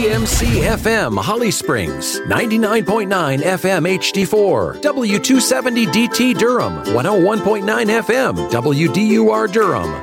CMC FM Holly Springs, 99.9 FM HD4, W270 DT Durham, 101.9 FM WDUR Durham,